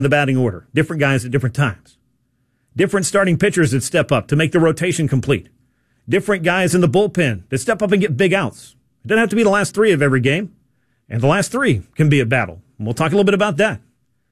the batting order, different guys at different times. Different starting pitchers that step up to make the rotation complete. Different guys in the bullpen that step up and get big outs. It doesn't have to be the last three of every game. And the last three can be a battle. And we'll talk a little bit about that.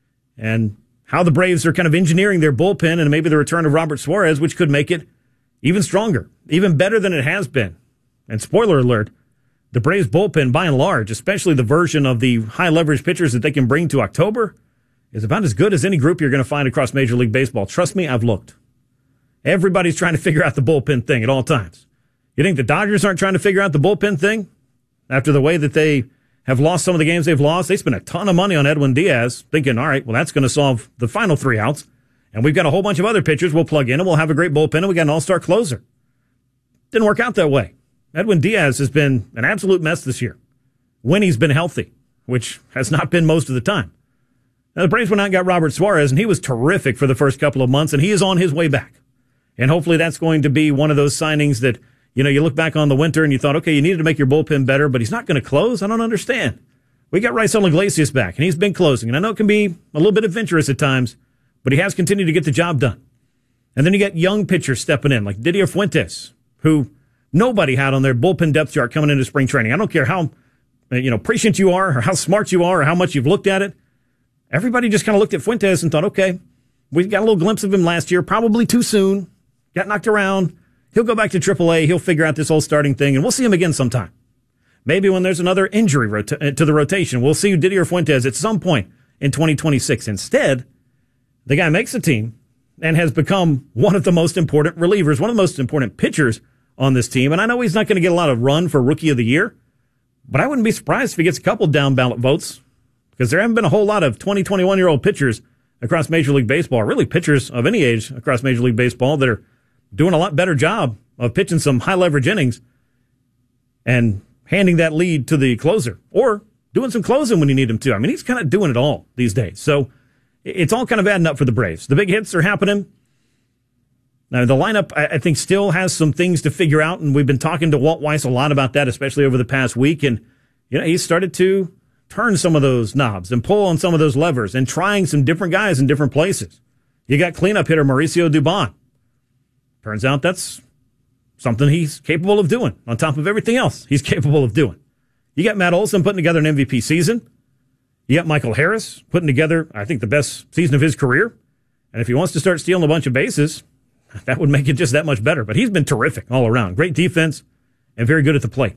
And how the Braves are kind of engineering their bullpen and maybe the return of Robert Suarez, which could make it even stronger, even better than it has been. And spoiler alert, the Braves bullpen, by and large, especially the version of the high-leverage pitchers that they can bring to October, is about as good as any group you're going to find across Major League Baseball. Trust me, I've looked. Everybody's trying to figure out the bullpen thing at all times. You think the Dodgers aren't trying to figure out the bullpen thing? After the way that they have lost some of the games they've lost, they spent a ton of money on Edwin Diaz, thinking, all right, well, that's going to solve the final three outs. And we've got a whole bunch of other pitchers we'll plug in, and we'll have a great bullpen, and we got an all-star closer. Didn't work out that way. Edwin Diaz has been an absolute mess this year when he's been healthy, which has not been most of the time. Now, the Braves went out and got Robert Suarez, and he was terrific for the first couple of months, and he is on his way back. And hopefully that's going to be one of those signings that, you know, you look back on the winter and you thought, okay, you needed to make your bullpen better, but he's not going to close? I don't understand. We got Raisel Iglesias back, and he's been closing. And I know it can be a little bit adventurous at times, but he has continued to get the job done. And then you got young pitchers stepping in, like Didier Fuentes, who nobody had on their bullpen depth chart coming into spring training. I don't care how prescient you are or how smart you are or how much you've looked at it. Everybody just kind of looked at Fuentes and thought, okay, we got a little glimpse of him last year, probably too soon, got knocked around. He'll go back to AAA. He'll figure out this whole starting thing, and we'll see him again sometime. Maybe when there's another injury to the rotation, we'll see Didier Fuentes at some point in 2026. Instead, the guy makes the team and has become one of the most important relievers, one of the most important pitchers on this team. And I know he's not going to get a lot of run for Rookie of the Year, but I wouldn't be surprised if he gets a couple down ballot votes, because there haven't been a whole lot of 20, 21-year-old pitchers across Major League Baseball, or really pitchers of any age across Major League Baseball, that are doing a lot better job of pitching some high-leverage innings and handing that lead to the closer, or doing some closing when you need him to. I mean, he's kind of doing it all these days. So it's all kind of adding up for the Braves. The big hits are happening. Now, the lineup, I think, still has some things to figure out, and we've been talking to Walt Weiss a lot about that, especially over the past week. And, he's started to turn some of those knobs and pull on some of those levers and trying some different guys in different places. You got cleanup hitter Mauricio Dubon. Turns out that's something he's capable of doing on top of everything else he's capable of doing. You got Matt Olson putting together an MVP season. You got Michael Harris putting together, I think, the best season of his career. And if he wants to start stealing a bunch of bases, that would make it just that much better. But he's been terrific all around. Great defense and very good at the plate.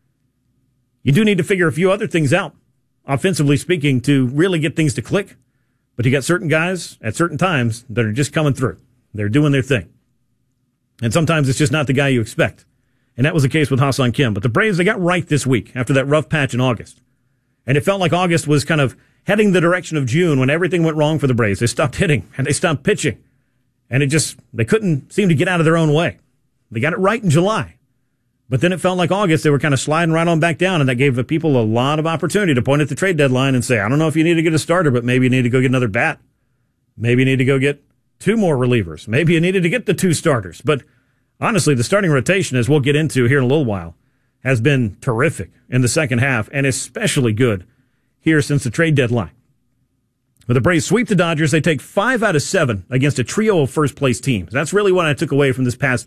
You do need to figure a few other things out, offensively speaking, to really get things to click. But you got certain guys at certain times that are just coming through. They're doing their thing. And sometimes it's just not the guy you expect. And that was the case with Ha-Seong Kim. But the Braves, they got right this week after that rough patch in August. And it felt like August was kind of heading the direction of June when everything went wrong for the Braves. They stopped hitting and they stopped pitching. And they couldn't seem to get out of their own way. They got it right in July. But then it felt like August, they were kind of sliding right on back down, and that gave the people a lot of opportunity to point at the trade deadline and say, I don't know if you need to get a starter, but maybe you need to go get another bat. Maybe you need to go get two more relievers. Maybe you needed to get the two starters. But honestly, the starting rotation, as we'll get into here in a little while, has been terrific in the second half, and especially good here since the trade deadline. When the Braves sweep the Dodgers, they take 5 out of 7 against a trio of first-place teams. That's really what I took away from this past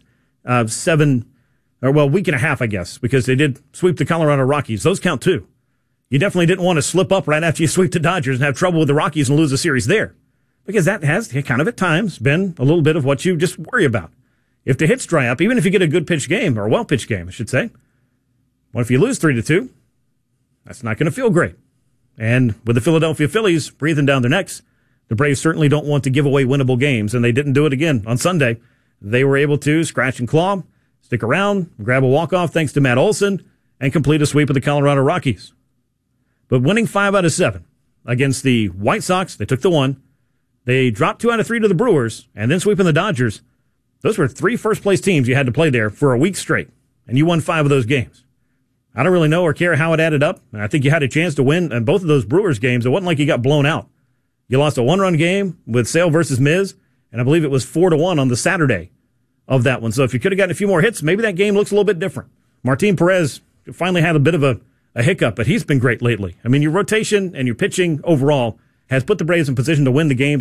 week and a half, I guess, because they did sweep the Colorado Rockies. Those count, too. You definitely didn't want to slip up right after you sweep the Dodgers and have trouble with the Rockies and lose a series there, because that has kind of at times been a little bit of what you just worry about. If the hits dry up, even if you get a good pitched game, or a well-pitched game, I should say, what if you lose 3-2? That's not going to feel great. And with the Philadelphia Phillies breathing down their necks, the Braves certainly don't want to give away winnable games, and they didn't do it again on Sunday. They were able to scratch and claw, stick around, grab a walk-off thanks to Matt Olson, and complete a sweep of the Colorado Rockies. But winning 5 out of 7 against the White Sox, they took the 1. They dropped 2 out of 3 to the Brewers, and then sweeping the Dodgers. Those were 3 first-place teams you had to play there for a week straight, and you won 5 of those games. I don't really know or care how it added up. I think you had a chance to win in both of those Brewers games. It wasn't like you got blown out. You lost a 1-run game with Sale versus Miz, and I believe it was 4-1 on the Saturday of that one. So if you could have gotten a few more hits, maybe that game looks a little bit different. Martin Perez finally had a bit of a hiccup, but he's been great lately. I mean, your rotation and your pitching overall has put the Braves in position to win the games